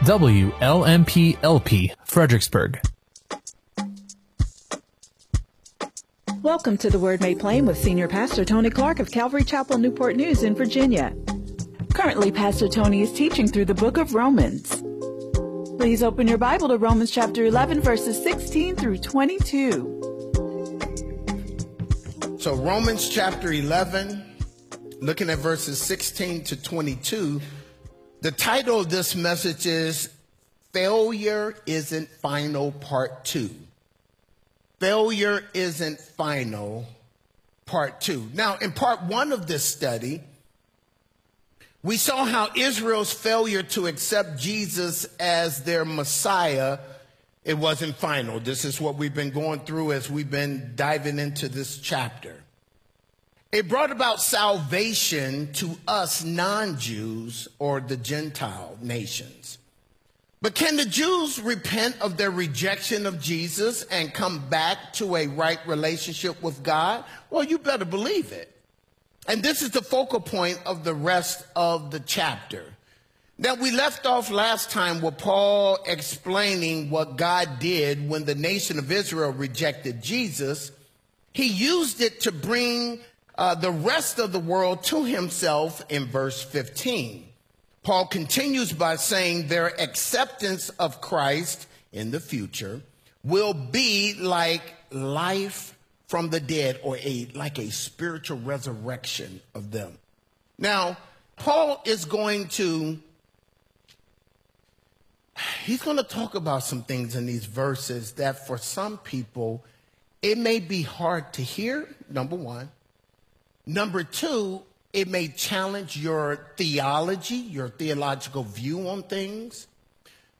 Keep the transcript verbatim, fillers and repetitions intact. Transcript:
W L M P L P, Fredericksburg. Welcome to The Word Made Plain with Senior Pastor Tony Clark of Calvary Chapel, Newport News in Virginia. Currently, Pastor Tony is teaching through the book of Romans. Please open your Bible to Romans chapter eleven, verses sixteen through twenty-two. So Romans chapter eleven, looking at verses sixteen to twenty-two, the title of this message is Failure Isn't Final, Part two. Failure Isn't Final, Part two. Now, in part one of this study, we saw how Israel's failure to accept Jesus as their Messiah, it wasn't final. This is what we've been going through as we've been diving into this chapter. It brought about salvation to us non-Jews or the Gentile nations. But can the Jews repent of their rejection of Jesus and come back to a right relationship with God? Well, you better believe it. And this is the focal point of the rest of the chapter. Now, we left off last time with Paul explaining what God did when the nation of Israel rejected Jesus. He used it to bring uh, the rest of the world to himself in verse fifteen. Paul continues by saying their acceptance of Christ in the future will be like life from the dead, or a like a spiritual resurrection of them. Now, Paul is going to, he's going to talk about some things in these verses that for some people, it may be hard to hear, number one. Number two, it may challenge your theology, your theological view on things.